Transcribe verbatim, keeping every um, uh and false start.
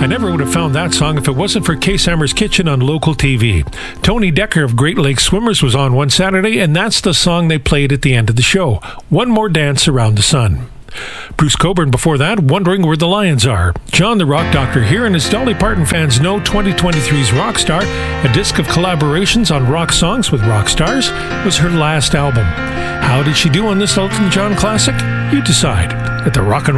I never would have found that song if it wasn't for Kay Sammer's Kitchen on local T V. Tony Decker of Great Lakes Swimmers was on one Saturday, and that's the song they played at the end of the show, One More Dance Around the Sun. Bruce Coburn before that, Wondering Where the Lions Are. John the Rock Doctor here, and as Dolly Parton fans know, twenty twenty-three's Rockstar, a disc of collaborations on rock songs with rock stars, was her last album. How did she do on this Elton John classic? You decide at the Rock and Roll